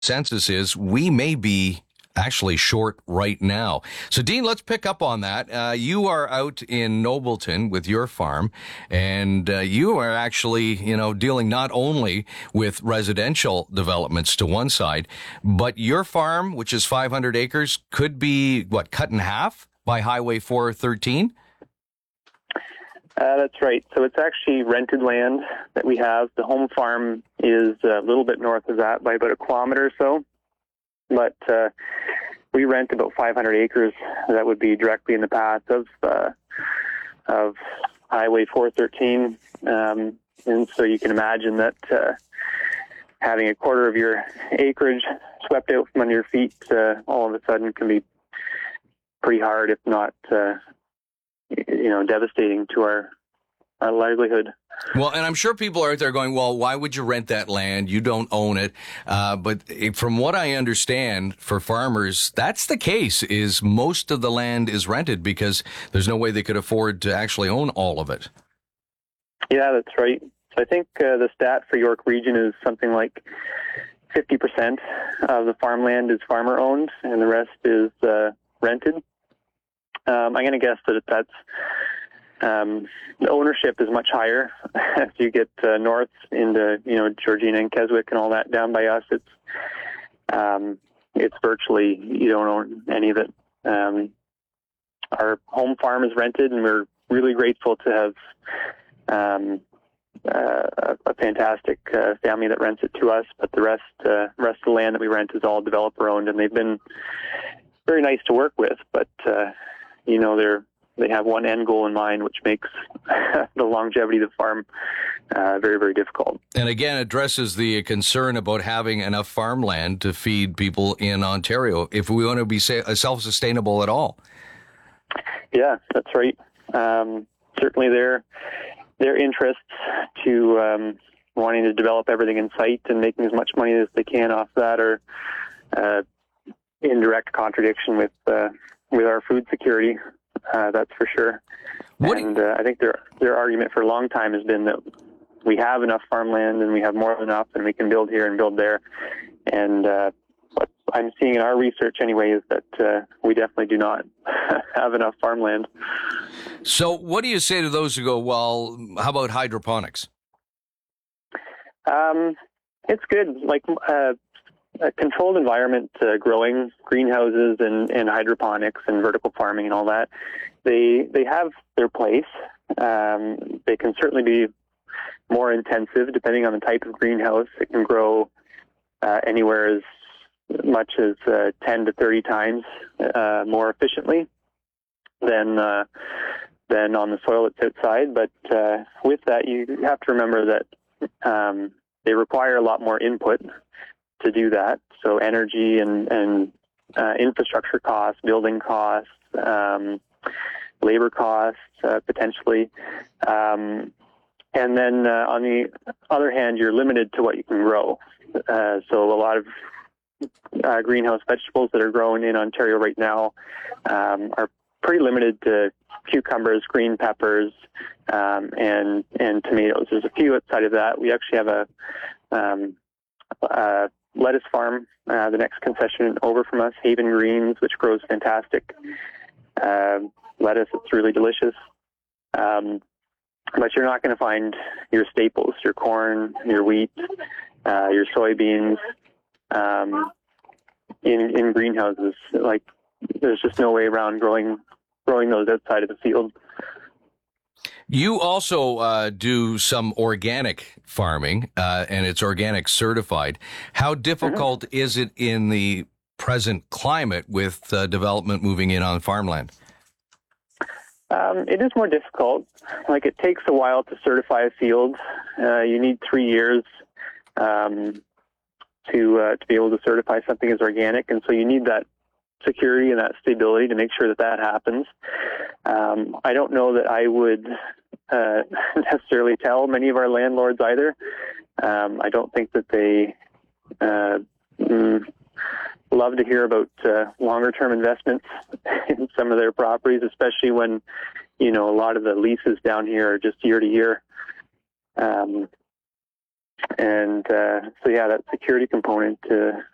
census is we may be actually short right now. So, Dean, let's pick up on that. You are out in Nobleton with your farm, and you are actually, dealing not only with residential developments to one side, but your farm, which is 500 acres, could be, cut in half by Highway 413? That's right. So it's actually rented land that we have. The home farm is a little bit north of that by about a kilometer or so. But we rent about 500 acres that would be directly in the path of Highway 413. And so you can imagine that having a quarter of your acreage swept out from under your feet all of a sudden can be pretty hard, if not devastating to our livelihood. Well, and I'm sure people are out there going, well, why would you rent that land? You don't own it. But from what I understand, for farmers, that's the case, is most of the land is rented because there's no way they could afford to actually own all of it. Yeah, that's right. So I think the stat for York Region is something like 50% of the farmland is farmer-owned and the rest is rented. I'm going to guess that the ownership is much higher as you get north into Georgina and Keswick and all that. Down by us, it's virtually, you don't own any of it. Our home farm is rented, and we're really grateful to have a fantastic family that rents it to us. But the rest of the land that we rent is all developer owned, and they've been very nice to work with. But they have one end goal in mind, which makes the longevity of the farm very, very difficult. And again, addresses the concern about having enough farmland to feed people in Ontario if we want to be self-sustainable at all. Yeah, that's right. Certainly their interests to wanting to develop everything in sight and making as much money as they can off that are in direct contradiction with our food security. That's for sure. I think their argument for a long time has been that we have enough farmland and we have more than enough and we can build here and build there. And what I'm seeing in our research anyway is that we definitely do not have enough farmland. So what do you say to those who go, well, how about hydroponics? It's good. Like a controlled environment, growing greenhouses and hydroponics and vertical farming and all that, they have their place. They can certainly be more intensive depending on the type of greenhouse. It can grow anywhere as much as 10 to 30 times more efficiently than on the soil that's outside. But with that, you have to remember that they require a lot more input to do that. So energy and infrastructure costs, building costs, labor costs, potentially. And then on the other hand, you're limited to what you can grow. So a lot of greenhouse vegetables that are grown in Ontario right now are pretty limited to cucumbers, green peppers, and tomatoes. There's a few outside of that. We actually have a lettuce farm, the next concession over from us, Haven Greens, which grows fantastic lettuce. It's really delicious. But you're not going to find your staples, your corn, your wheat, your soybeans in greenhouses. Like, there's just no way around growing those outside of the field. You also do some organic farming, and it's organic certified. How difficult is it in the present climate with development moving in on farmland? It is more difficult. Like, it takes a while to certify a field. You need 3 years to be able to certify something as organic, and so you need that security and that stability to make sure that happens. I don't know that I would necessarily tell many of our landlords either. I don't think that they love to hear about longer-term investments in some of their properties, especially when, a lot of the leases down here are just year to year. So that security component